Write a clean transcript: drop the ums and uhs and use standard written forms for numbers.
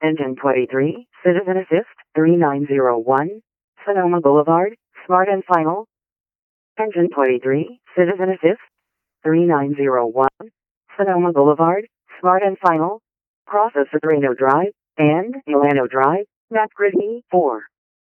Engine 23, Citizen Assist, 3901, Sonoma Boulevard, Smart and Final. Engine 23, Citizen Assist, 3901, Sonoma Boulevard, Smart and Final. Processor Drano Drive, and Milano Drive, Map Grid E4.